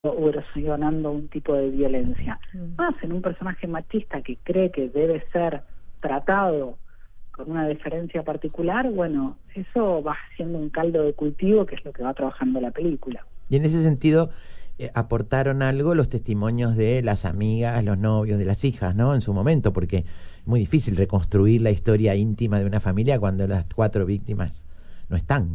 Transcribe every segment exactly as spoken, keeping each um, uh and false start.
o erosionando un tipo de violencia. Mm. Más en un personaje machista que cree que debe ser tratado con una deferencia particular, bueno, eso va siendo un caldo de cultivo que es lo que va trabajando la película. Y en ese sentido, eh, aportaron algo los testimonios de las amigas, los novios, de las hijas, ¿no? En su momento, porque es muy difícil reconstruir la historia íntima de una familia cuando las cuatro víctimas no están.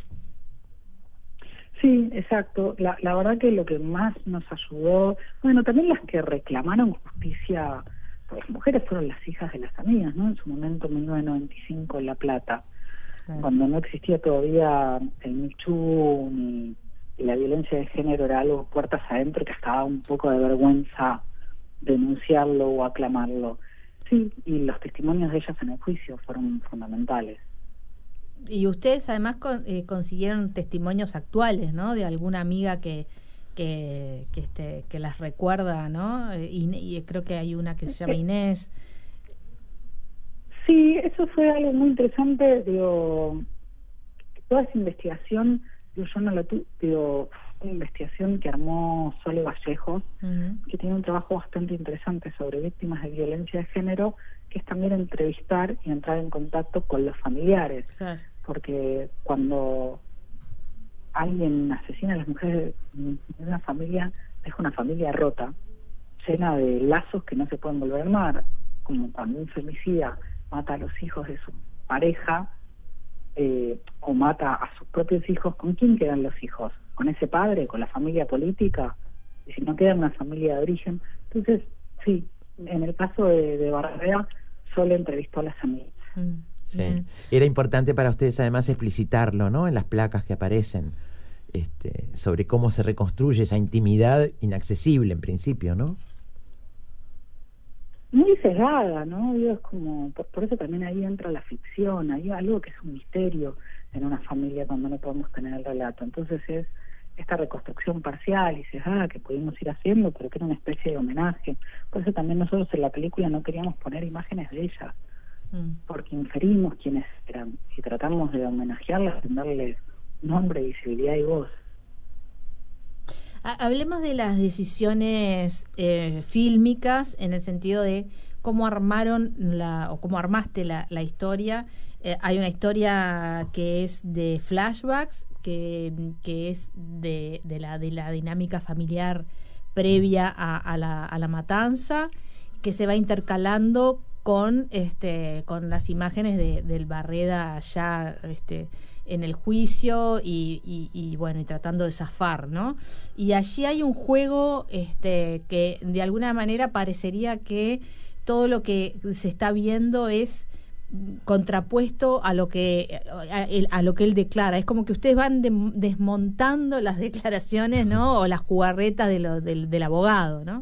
Sí, exacto. La, la verdad que lo que más nos ayudó, bueno, también las que reclamaron justicia, pues las mujeres fueron las hijas de las amigas, ¿no? En su momento, en mil novecientos noventa y cinco, en La Plata, sí, cuando no existía todavía el Me Too ni y la violencia de género, era algo puertas adentro que hasta daba un poco de vergüenza denunciarlo o aclamarlo. Sí, y los testimonios de ellas en el juicio fueron fundamentales. Y ustedes además con, eh, consiguieron testimonios actuales, ¿no? De alguna amiga que que que, este, que las recuerda, ¿no? Y, y creo que hay una que se llama Inés. Sí, eso fue algo muy interesante. Digo, toda esa investigación, digo, yo no la tuve, digo, una investigación que armó Sole Vallejos, uh-huh, que tiene un trabajo bastante interesante sobre víctimas de violencia de género, que es también entrevistar y entrar en contacto con los familiares. Claro. Porque cuando alguien asesina a las mujeres de una familia, deja una familia rota, llena de lazos que no se pueden volver a armar, como cuando un femicida mata a los hijos de su pareja, eh, o mata a sus propios hijos. ¿Con quién quedan los hijos? ¿Con ese padre? ¿Con la familia política? Y si no queda una familia de origen. Entonces, sí, en el caso de, de Barrera, solo entrevistó a las amigas. Mm. Sí. Era importante para ustedes además explicitarlo, ¿no? En las placas que aparecen, este, sobre cómo se reconstruye esa intimidad inaccesible en principio, ¿no? Muy sesgada, ¿no? Digo, es como, por, por eso también ahí entra la ficción, hay algo que es un misterio en una familia cuando no podemos tener el relato. Entonces es esta reconstrucción parcial y sesgada que pudimos ir haciendo, pero que era una especie de homenaje. Por eso también nosotros en la película no queríamos poner imágenes de ellas, porque inferimos quiénes eran y tratamos de homenajearlas, de darles nombre, visibilidad y voz. Hablemos de las decisiones eh, fílmicas en el sentido de cómo armaron la o cómo armaste la, la historia. Eh, hay una historia que es de flashbacks, que, que es de, de, la, de la dinámica familiar previa a, a, la, a la matanza, que se va intercalando con este con las imágenes de, del Barreda ya este en el juicio y, y, y bueno y tratando de zafar, ¿no? Y allí hay un juego este que de alguna manera parecería que todo lo que se está viendo es contrapuesto a lo que a, a lo que él declara. Es como que ustedes van de, desmontando las declaraciones, ¿no? O las jugarretas de lo, del, del abogado, ¿no?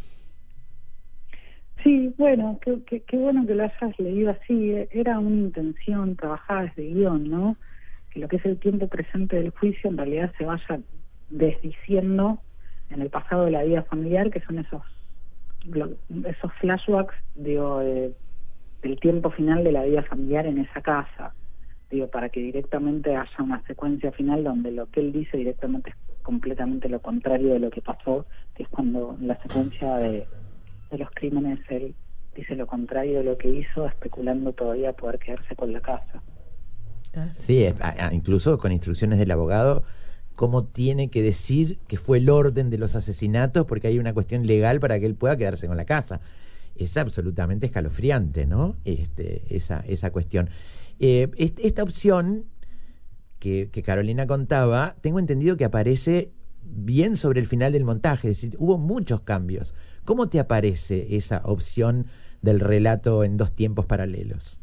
Sí, bueno, qué, qué, qué bueno que lo hayas leído así. Era una intención trabajada desde guión, ¿no? Que lo que es el tiempo presente del juicio en realidad se vaya desdiciendo en el pasado de la vida familiar, que son esos esos flashbacks, digo, de, del tiempo final de la vida familiar en esa casa, digo, para que directamente haya una secuencia final donde lo que él dice directamente es completamente lo contrario de lo que pasó, que es cuando en la secuencia de de los crímenes él dice lo contrario de lo que hizo, especulando todavía poder quedarse con la casa. Sí, incluso con instrucciones del abogado, cómo tiene que decir que fue el orden de los asesinatos, porque hay una cuestión legal para que él pueda quedarse con la casa. Es absolutamente escalofriante, ¿no? Este, esa, esa cuestión. Eh, esta opción que, que Carolina contaba, tengo entendido que aparece bien sobre el final del montaje, es decir, hubo muchos cambios. ¿Cómo te aparece esa opción del relato en dos tiempos paralelos?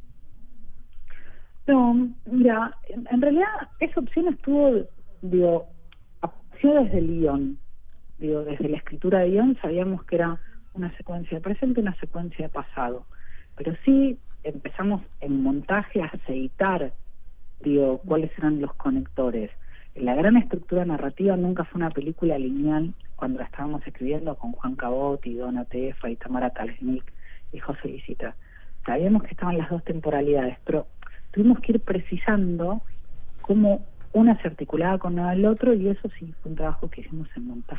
No, mira, en, en realidad esa opción estuvo, digo, apareció desde el guión, digo, desde la escritura de guión sabíamos que era una secuencia de presente y una secuencia de pasado, pero sí empezamos en montaje a aceitar, digo, cuáles eran los conectores. La gran estructura narrativa nunca fue una película lineal cuando la estábamos escribiendo con Juan Cabot y Donna Tefa y Tamara Talsnik y José Licita. Sabíamos que estaban las dos temporalidades, pero tuvimos que ir precisando cómo una se articulaba con el otro, y eso sí fue un trabajo que hicimos en montaje.